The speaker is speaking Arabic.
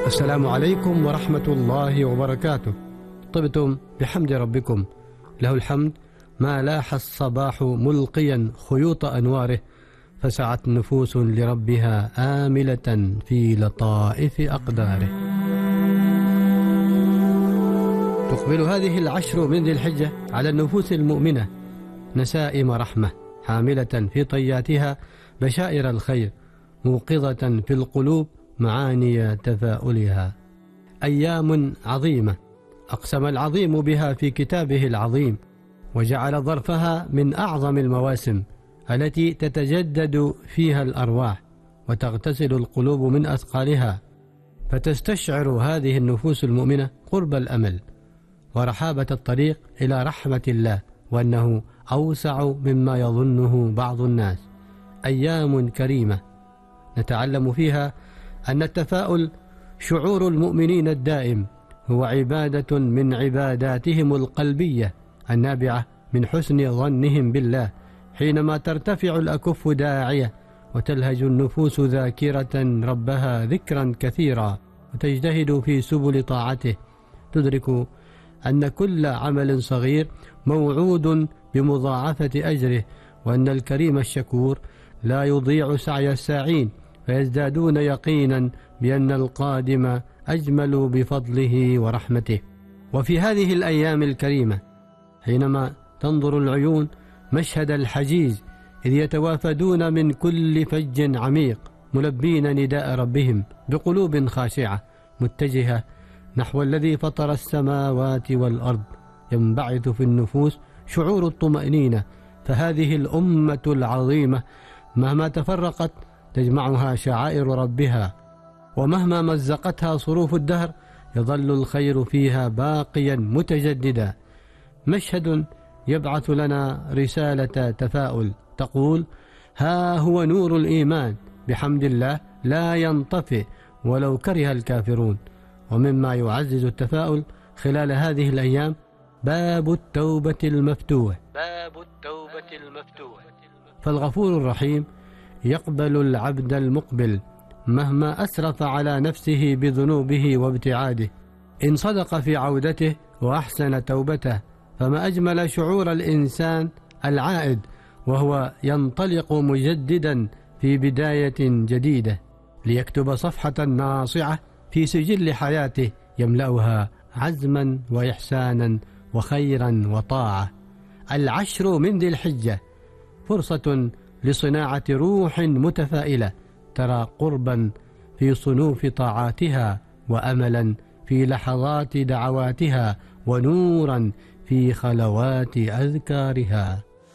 السلام عليكم ورحمة الله وبركاته. طبتم بحمد ربكم، له الحمد ما لاح الصباح ملقيا خيوط أنواره، فسعت نفوس لربها آملة في لطائف أقداره. تقبل هذه العشر من ذي الحجة على النفوس المؤمنة نسائم رحمة، حاملة في طياتها بشائر الخير، موقظة في القلوب معاني تفاؤلها. أيام عظيمة أقسم العظيم بها في كتابه العظيم، وجعل ظرفها من أعظم المواسم التي تتجدد فيها الأرواح وتغتسل القلوب من أثقالها، فتستشعر هذه النفوس المؤمنة قرب الأمل ورحابة الطريق إلى رحمة الله، وأنه أوسع مما يظنه بعض الناس. أيام كريمة نتعلم فيها أن التفاؤل شعور المؤمنين الدائم، هو عبادة من عباداتهم القلبية النابعة من حسن ظنهم بالله، حينما ترتفع الأكف داعية وتلهج النفوس ذاكرة ربها ذكرا كثيرا، وتجتهد في سبل طاعته، تدرك أن كل عمل صغير موعود بمضاعفة أجره، وأن الكريم الشكور لا يضيع سعي الساعين، فيزدادون يقينا بأن القادم أجمل بفضله ورحمته. وفي هذه الأيام الكريمة حينما تنظر العيون مشهد الحجيج إذ يتوافدون من كل فج عميق ملبين نداء ربهم بقلوب خاشعة متجهة نحو الذي فطر السماوات والأرض، ينبعث في النفوس شعور الطمأنينة. فهذه الأمة العظيمة مهما تفرقت تجمعها شعائر ربها، ومهما مزقتها صروف الدهر يظل الخير فيها باقيا متجددا. مشهد يبعث لنا رسالة تفاؤل تقول: ها هو نور الإيمان بحمد الله لا ينطفئ ولو كره الكافرون. ومما يعزز التفاؤل خلال هذه الأيام باب التوبة المفتوح. فالغفور الرحيم يقبل العبد المقبل مهما أسرف على نفسه بذنوبه وابتعاده، إن صدق في عودته وأحسن توبته. فما أجمل شعور الإنسان العائد وهو ينطلق مجددا في بداية جديدة ليكتب صفحة ناصعة في سجل حياته يملأها عزما وإحسانا وخيرا وطاعة. العشر من ذي الحجة فرصة لصناعة روح متفائلة ترى قربا في صنوف طاعاتها، وأملا في لحظات دعواتها، ونورا في خلوات أذكارها.